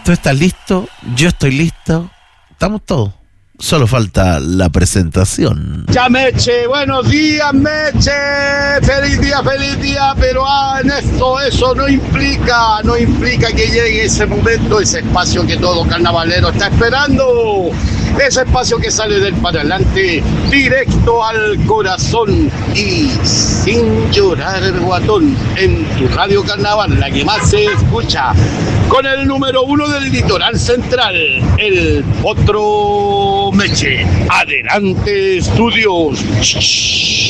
¿Tú estás listo? Yo estoy listo. Estamos todos. Solo falta la presentación. Ya, Meche, buenos días, Meche. Feliz día, pero en esto eso no implica que llegue ese momento, ese espacio que todo carnavalero está esperando. Ese espacio que sale del para adelante, directo al corazón y sin llorar, guatón, en tu radio carnaval, la que más se escucha, con el número 1 del litoral central, el Potro Meche. Adelante, estudios.